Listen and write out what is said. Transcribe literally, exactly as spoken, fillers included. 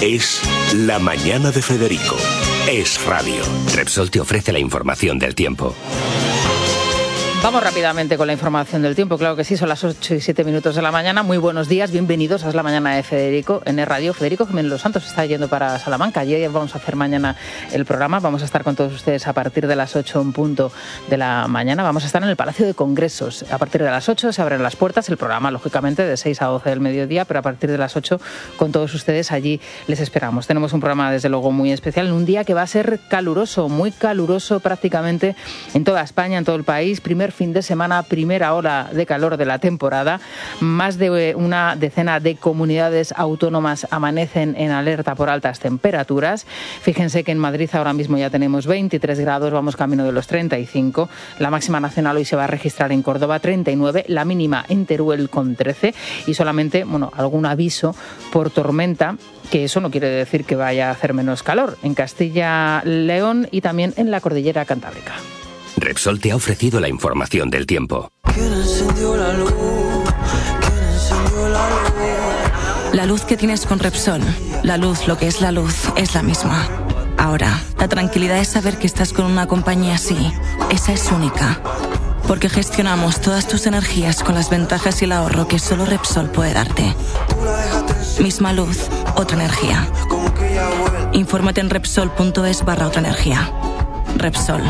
Es La Mañana de Federico. Es radio. Repsol te ofrece la información del tiempo. Vamos rápidamente con la información del tiempo. Claro que sí, son las ocho y siete minutos de la mañana. Muy buenos días, bienvenidos a La Mañana de Federico en E Radio. Federico Jiménez Los Santos está yendo para Salamanca. Y hoy vamos a hacer mañana el programa. Vamos a estar con todos ustedes a partir de las ocho en punto de la mañana. Vamos a estar en el Palacio de Congresos. A partir de las ocho se abren las puertas. El programa, lógicamente, de seis a doce del mediodía, pero a partir de las ocho con todos ustedes allí les esperamos. Tenemos un programa, desde luego, muy especial en un día que va a ser caluroso, muy caluroso prácticamente en toda España, en todo el país. Primer fin de semana, primera ola de calor de la temporada. Más de una decena de comunidades autónomas amanecen en alerta por altas temperaturas. Fíjense que en Madrid ahora mismo ya tenemos veintitrés grados, vamos camino de los treinta y cinco. La máxima nacional hoy se va a registrar en Córdoba, treinta y nueve, la mínima en Teruel con trece y solamente, bueno, algún aviso por tormenta, que eso no quiere decir que vaya a hacer menos calor, en Castilla, León y también en la cordillera cantábrica. Repsol te ha ofrecido la información del tiempo. ¿Quién encendió la luz? ¿Quién encendió la luz? La luz que tienes con Repsol, la luz, lo que es la luz, es la misma. Ahora, la tranquilidad es saber que estás con una compañía así. Esa es única. Porque gestionamos todas tus energías con las ventajas y el ahorro que solo Repsol puede darte. Misma luz, otra energía. Infórmate en Repsol punto es barra otra energía. Repsol.